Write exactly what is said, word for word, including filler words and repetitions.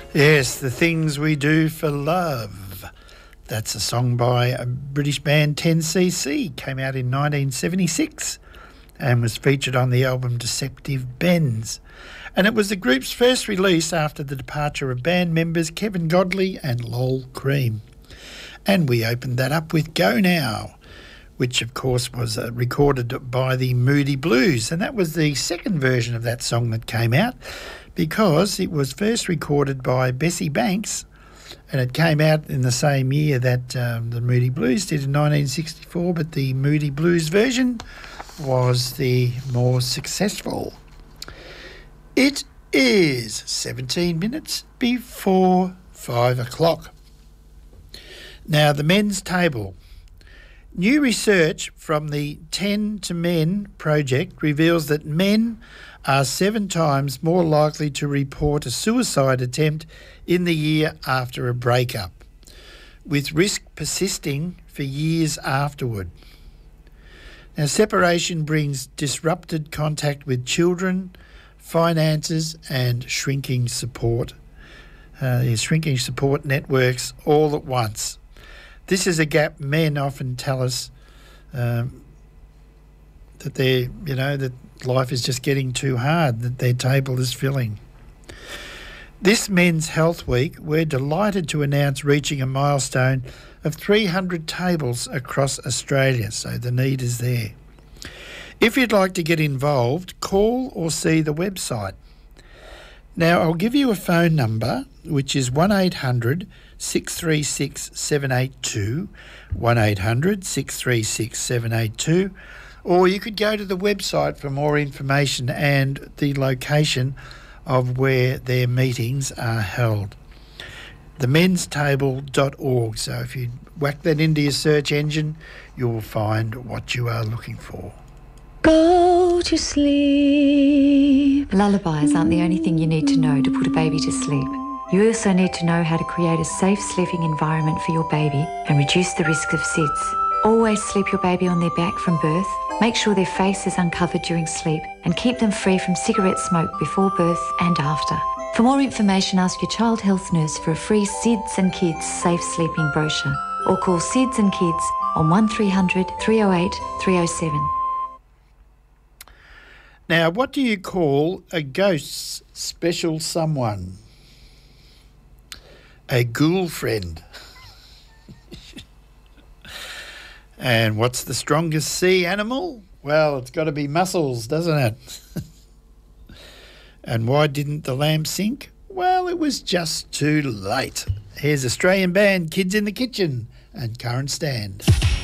Yes, The Things We Do for Love. That's a song by a British band ten C C. Came out in nineteen seventy-six and was featured on the album Deceptive Bends. And it was the group's first release after the departure of band members Kevin Godley and Lol Cream. And we opened that up with Go Now, which of course was uh, recorded by the Moody Blues. And that was the second version of that song that came out, because it was first recorded by Bessie Banks, and it came out in the same year that um, the Moody Blues did in nineteen sixty-four, but the Moody Blues version was the more successful. It is seventeen minutes before five o'clock. Now, the men's table. New research from the ten to Men project reveals that men are seven times more likely to report a suicide attempt in the year after a breakup, with risk persisting for years afterward. Now, separation brings disrupted contact with children, finances and shrinking support, uh, shrinking support networks all at once. This is a gap men often tell us um, that they're, you know, that life is just getting too hard, that their table is filling. This Men's Health Week, we're delighted to announce reaching a milestone of three hundred tables across Australia, so the need is there. If you'd like to get involved, call or see the website. Now, I'll give you a phone number, which is one eight hundred six three six seven eight two, one eight hundred six three six seven eight two, or you could go to the website for more information and the location of where their meetings are held. the men's table dot org. So if you whack that into your search engine, you'll find what you are looking for. Go to sleep. Lullabies aren't the only thing you need to know to put a baby to sleep. You also need to know how to create a safe sleeping environment for your baby and reduce the risk of S I D S. Always sleep your baby on their back from birth. Make sure their face is uncovered during sleep and keep them free from cigarette smoke before birth and after. For more information, ask your child health nurse for a free S I D S and Kids Safe Sleeping brochure, or call S I D S and Kids on one three hundred three oh eight three oh seven. Now, what do you call a ghost's special someone? A ghoul friend. And what's the strongest sea animal? Well, it's got to be mussels, doesn't it? And why didn't the lamp sink? Well, it was just too late. Here's Australian band Kids in the Kitchen and Current Stand.